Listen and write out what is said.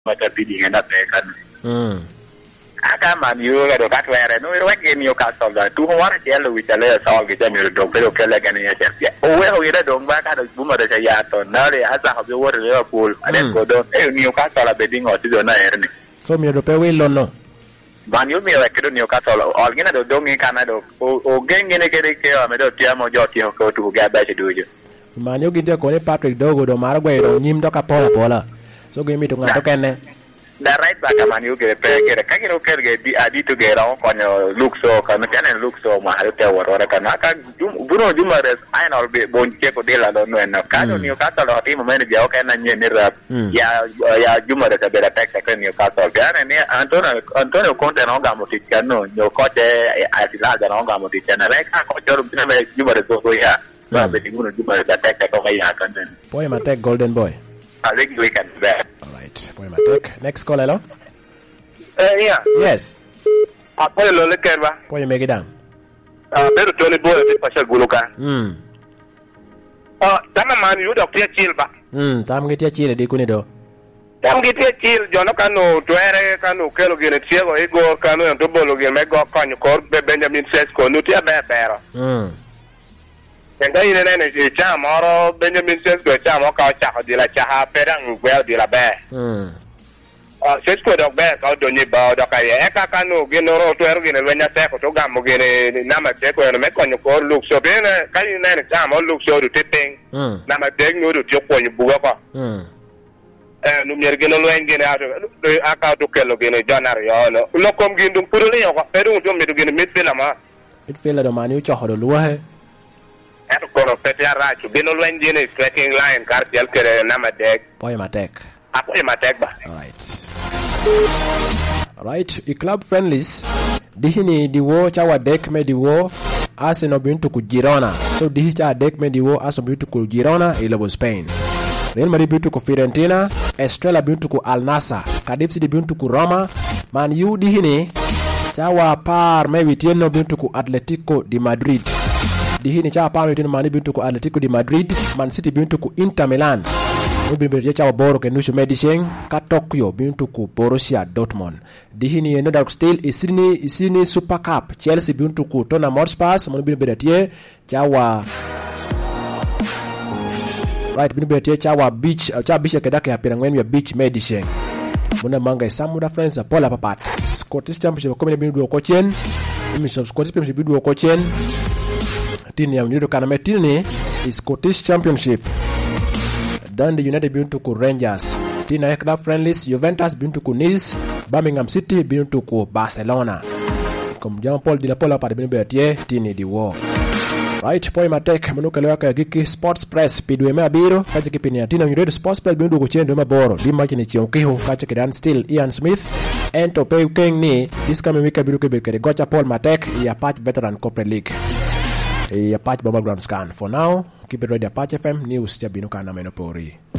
mata pidi ngenda pekan aka man yu ga do katwere no ro ke Newcastle da tu hora che lo wi tale so ge jami do pero ke la gani ya che o we ho ira do ba ka do buma da ya to na re asa ho be wor Liverpool ade ko do Newcastle la beding o ti do na erne so mi do pe we lo no man yu mi wa ke do Newcastle all gina do ngi kana do o gengene ke ke me do ti amo jo ti ko tu ga ba che do jo man yu ginte ko ne Patrick Dogo do mar gwe do nyim do ka pola so ge mi to ngato kenne da right back man yu ge pe ge ka ge no ke ge di adi to ge ra ko no luxo ka no tenen luxo ma ha te wor ora kana ka Bruno Guimaraes ai no be bon che ko de la no no ka no Newcastle do ti mo men ge o ka na nye ni rap ya Guimaraes be da tek ka Newcastle ga ne Antonio Conte no ga mo ti no ko te a ti la ga no ga mo ti na re ka ko jor bi na me Guimaraes so ya ba be Bruno Guimaraes da tek ka ya kan den boy ma tek golden boy I think we can bet. All right. Boy ma tek next call hello yeah yes apoyo lo le kerba boy me gidan pero Tony Boy ti pasal guluka tama man yu do tie chilba tam ge tie chile di kuni do tam ge tie chil jono kanu twere kanu kelo gene tiego ego kanu to bolo gene me go kanyo kor be Benjamin Sesko nu ti abero Tengah ini nih cah moro Benjamin Sesko cah mau kau cah di la cah perang gue di la be. Sesko dok be kau doni bawa dok kaya kanu gini ro tu eru gini banyak Seko tu gamu gini nama Seko yang mereka nyokor lukso bene kali ini nih cah mau lukso du tipeng nama dek nu du tiup punya buka kok. Numir gini lu yang gini akau tu kelo gini janar ya no. Lokom gini dum puru ni kok perung tu mitu gini midfield ama. Midfield ada mani ucah ada luah he. Eto kono petia rachu bino lwenjine stretching line kartial kere nama dek boy ma tek ba all right I club friendlies dihini diwo chawa dek me diwo Arsenal bintu ku Girona so dihi cha dek me diwo Arsenal bintu ku Girona ilabo Spain Real Madrid bintu ku Fiorentina Estrella bintu ku Al Nassr Cardiff City bintu ku Roma Man U dihini chawa par me witieno bintu ku Atletico di Madrid dihini cha pano tino mani bintu ku Atletico di Madrid Man City bintu ku Inter Milan bintu cha boro ke nushu medicine ka Tokyo bintu ku Borussia Dortmund dihini no dark still isini Super Cup Chelsea bintu ku Tottenham Hotspur mani bintu bedatie chawa right bintu bedatie chawa beach ke dake hapira ngwen ya beach medicine muna manga samuda friends Paula papat Scottish Championship ko bintu ko chen emission Scottish Championship bintu ko chen Tini ya mnido kana metini Scottish Championship Dundee United bintu ku Rangers Tina ya club friendlies Juventus bintu ku Nice Birmingham City bintu ku Barcelona Comme Paul di la Paula pada bintu betie Tini di war right boy ma tek manuka lewa ka giki Sports Press pidwe me abiro kaje kipini ya Tina United Sports Press bintu ku chendo ma boro di machi ni chionkiho kaje kidan still Ian Smith ento pe king ni this coming week biru ke bekere gocha Paul ma tek ya patch veteran corporate league Apache Battleground Scan. For now, keep it ready. Apache FM News. Jabino kana menopori.